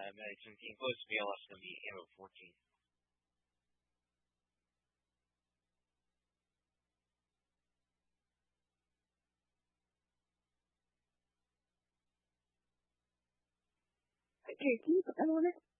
Medic 17, close to BLS going to be Ammo 14. Okay, can you put them on it?